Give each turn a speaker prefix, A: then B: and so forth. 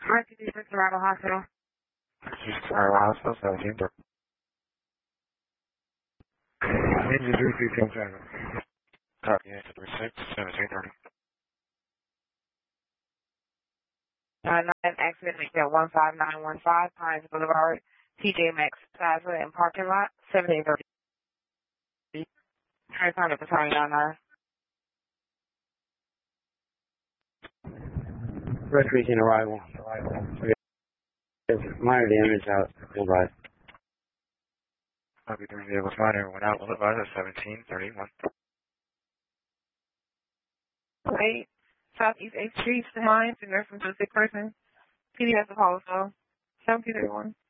A: RTD Colorado Hospital.
B: Colorado Hospital, 1730.
C: Engine 3677.
B: Copy, 36, 1730.
A: 9 accident at 15915 Pines Boulevard, TJ Maxx Plaza and parking lot, 1730. Turn at the 29.
D: First reaching arrival. Minor damage out. Goodbye.
B: Copy, 3 vehicles fine. Everyone out. Will advise at 1731.
A: Wait. Southeast 8th Street, Mines, and there's some sick person. PD has a call, so 1731.